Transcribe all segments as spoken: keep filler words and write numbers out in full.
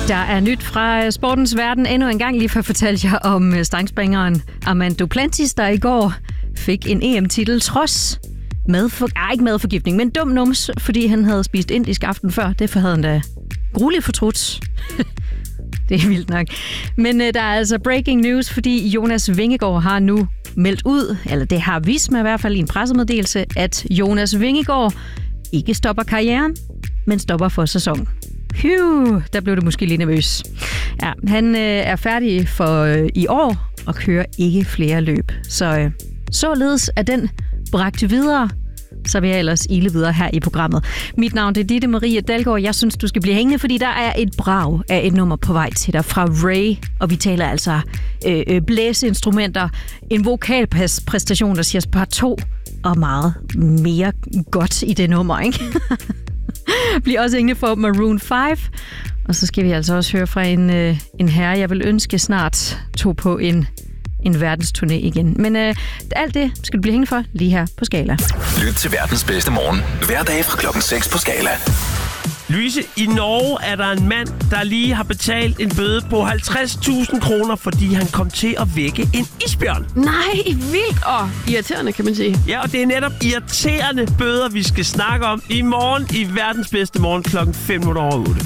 Der er nyt fra sportens verden endnu en gang. Lige før fortalte jeg om stangspringeren Armand Duplantis, der i går fik en E M-titel trods madfor... Ej, ikke madforgiftning, men dum nums, fordi han havde spist indisk aften før. Derfor havde han da grueligt fortrudt. Det er vildt nok. Men øh, der er altså breaking news, fordi Jonas Vingegaard har nu meldt ud, eller det har vist mig i hvert fald i en pressemeddelelse, at Jonas Vingegaard ikke stopper karrieren, men stopper for sæsonen. Phew, der blev det måske lidt nervøs. Ja, han øh, er færdig for øh, i år og kører ikke flere løb. Så øh, således er den bragt videre, så vil jeg ellers ile videre her i programmet. Mit navn er Ditte Marie Dalgaard. Jeg synes, du skal blive hængende, fordi der er et brag af et nummer på vej til dig fra Ray. Og vi taler altså øh, blæseinstrumenter, en vokalpræstation, der siger par to, og meget mere godt i det nummer, ikke? Bliv også hængende for Maroon fem. Og så skal vi altså også høre fra en, øh, en herre, jeg vil ønske snart tog på en en verdensturné igen. Men øh, alt det skal du blive hængende for lige her på Skala. Lyt til verdens bedste morgen hver dag fra klokken seks på Skala. Louise, i Norge er der en mand, der lige har betalt en bøde på halvtreds tusind kroner, fordi han kom til at vække en isbjørn. Nej, vildt og irriterende, kan man sige. Ja, og det er netop irriterende bøder, vi skal snakke om i morgen i verdens bedste morgen klokken fem minutter over otte.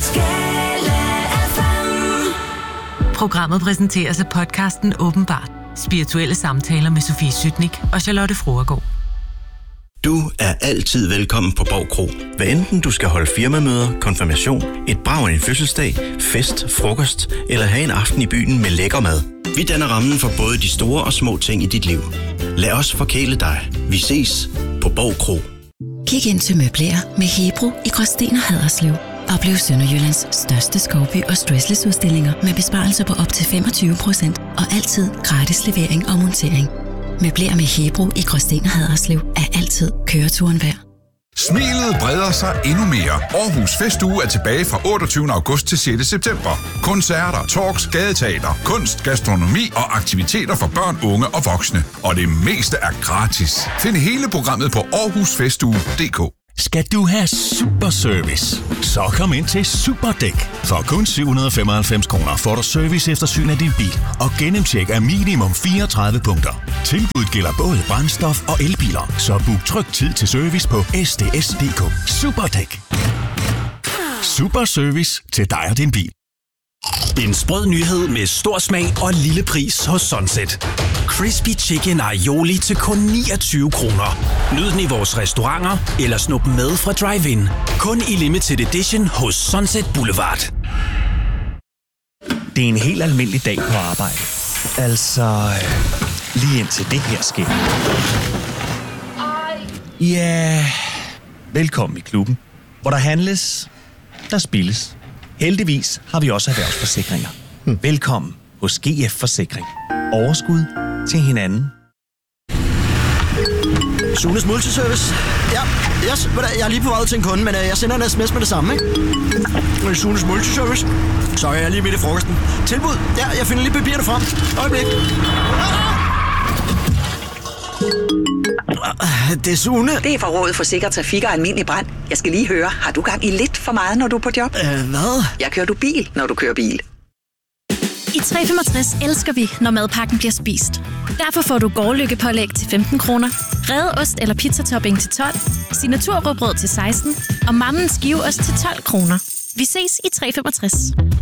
Programmet præsenteres af podcasten Åbenbart. Spirituelle samtaler med Sofie Sytnik og Charlotte Fruergaard. Du er altid velkommen på Borg Kro. Hvad enten du skal holde firmamøder, konfirmation, et brag af en fødselsdag, fest, frokost eller have en aften i byen med lækker mad. Vi danner rammen for både de store og små ting i dit liv. Lad os forkæle dig. Vi ses på Borg Kro. Kig ind til møbler med Hebro i Gråsten og Haderslev. Oplev Sønderjyllands største skovby- og stressless-udstillinger med besparelser på op til femogtyve procent og altid gratis levering og montering. Møbler med Hebro i Gråsten og Haderslev er altid køreturen værd. Smilet breder sig endnu mere. Aarhus Festuge er tilbage fra otteogtyvende august til sjette september. Koncerter, talks, gadeteater, kunst, gastronomi og aktiviteter for børn, unge og voksne. Og det meste er gratis. Find hele programmet på aarhus festuge punktum d k. Skal du have super service? Så kom ind til Superdæk. For kun syv hundrede og femoghalvfems kroner får du service eftersyn af din bil og gennemtjek af minimum fireogtredive punkter. Tilbuddet gælder både brændstof og elbiler, så book tryg tid til service på s d s punktum d k. Superdæk. Super service til dig og din bil. En sprød nyhed med stor smag og lille pris hos Sunset. Crispy Chicken Aioli til kun niogtyve kroner. Nyd den i vores restauranter eller snup med fra drive-in. Kun i limited edition hos Sunset Boulevard. Det er en helt almindelig dag på arbejde. Altså, lige indtil det her sker. Ja, velkommen i klubben, hvor der handles, der spilles. Heldigvis har vi også erhvervsforsikringer. Hmm. Velkommen hos G F Forsikring. Overskud til hinanden. Sunes Multiservice. Ja, yes, jeg er lige på vej ud til en kunde, men jeg sender en sms med det samme, ikke? Sunes Multiservice. Sorry, jeg er lige midt i frokosten. Tilbud. Ja, jeg finder lige papirerne frem. Øjeblik. Det er Sune. Det er fra Rådet for Sikker Trafik og Almindelig Brand. Jeg skal lige høre, har du gang i lidt for meget, når du er på job? Øh, hvad? Jeg kører du bil, når du kører bil. I tre femogtres elsker vi, når madpakken bliver spist. Derfor får du gårdløkkepålæg til femten kroner, revet ost eller pizzatopping til tolv, signaturrugbrød til seksten og mammens skiveost til tolv kroner. Vi ses i tre femogtres.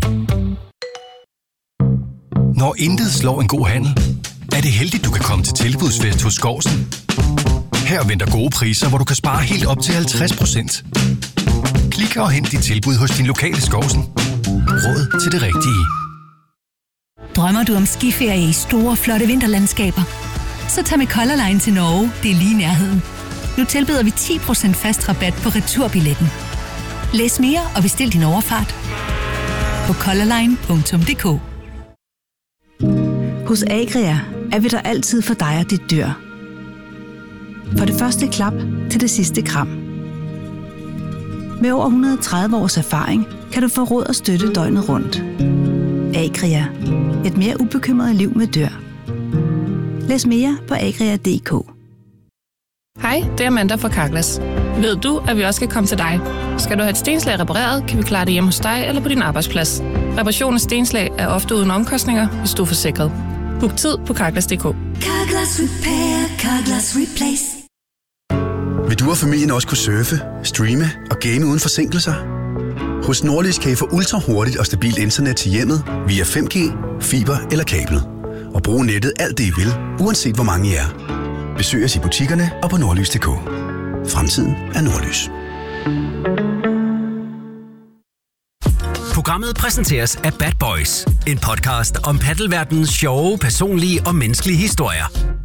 Når intet slår en god handel, er det heldigt, du kan komme til tilbudsfest hos Skovsen. Her venter gode priser, hvor du kan spare helt op til halvtreds procent. Klik og hent dit tilbud hos din lokale Skovsen. Råd til det rigtige. Drømmer du om skiferie i store, flotte vinterlandskaber? Så tag med Color Line til Norge, det er lige i nærheden. Nu tilbyder vi ti procent fast rabat på returbilletten. Læs mere og bestil din overfart på colorline punktum d k. Hos Agria er vi der altid for dig og dit dyr. For det første klap til det sidste kram. Med over et hundrede og tredive års erfaring kan du få råd og støtte døgnet rundt. Agria. Et mere ubekymret liv med dyr. Læs mere på agria punktum d k. Hej, det er Amanda fra Carglass. Ved du, at vi også skal komme til dig? Skal du have et stenslag repareret, kan vi klare det hjemme hos dig eller på din arbejdsplads. Reparation af stenslag er ofte uden omkostninger, hvis du er forsikret. Book tid på Carglass punktum d k. Carglass Repair, Carglass Replace. Vil du og familien også kunne surfe, streame og game uden forsinkelser? Hos Nordisk kan I få ultra hurtigt og stabilt internet til hjemmet via fem G, fiber eller kablet. Og bruge nettet alt det I vil, uanset hvor mange I er. Besøg os i butikkerne og på nordlys punktum d k. Fremtiden er Nordlys. Programmet præsenteres af Bad Boys, en podcast om paddelverdenens sjove, personlige og menneskelige historier.